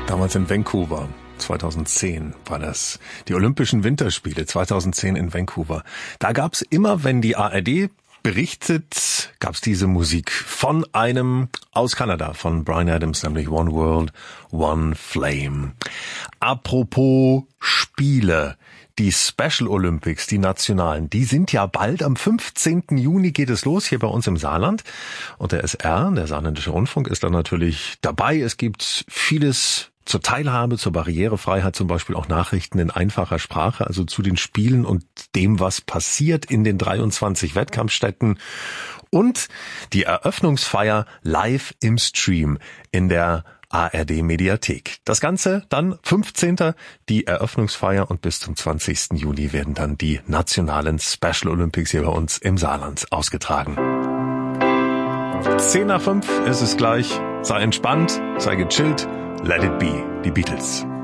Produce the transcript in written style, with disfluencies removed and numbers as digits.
Damals in Vancouver. 2010 war das. Die Olympischen Winterspiele 2010 in Vancouver. Da gab's immer, wenn die ARD berichtet, gab's diese Musik von einem aus Kanada, von Bryan Adams, nämlich One World, One Flame. Apropos Spiele. Die Special Olympics, die nationalen, die sind ja bald. Am 15. Juni geht es los hier bei uns im Saarland. Und der SR, der Saarländische Rundfunk, ist dann natürlich dabei. Es gibt vieles zur Teilhabe, zur Barrierefreiheit, zum Beispiel auch Nachrichten in einfacher Sprache, also zu den Spielen und dem, was passiert in den 23 Wettkampfstätten. Und die Eröffnungsfeier live im Stream in der ARD-Mediathek. Das Ganze dann 15. die Eröffnungsfeier und bis zum 20. Juni werden dann die nationalen Special Olympics hier bei uns im Saarland ausgetragen. 10 nach 5 ist es gleich. Sei entspannt, sei gechillt. Let it be, die Beatles.